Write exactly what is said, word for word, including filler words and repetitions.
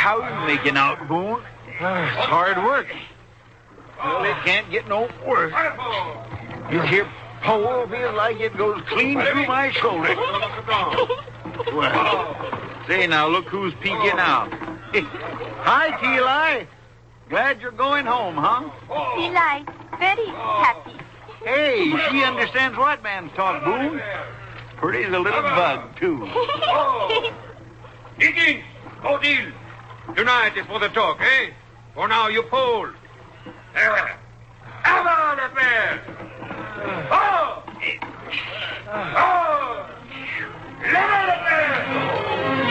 How you making out, Boone? Uh, it's hard work. Well, it can't get no worse. This here pole feels like it goes clean through my shoulder. Well, say now, look who's peeking out. Hi, Eli. Glad you're going home, huh? Eli, very happy. Hey, she understands white man's talk, Boone. Pretty as a little bug, too. Digging! No deal. Tonight is for the talk, eh? For now, you pull. Avant the bear! Oh! Oh! Let it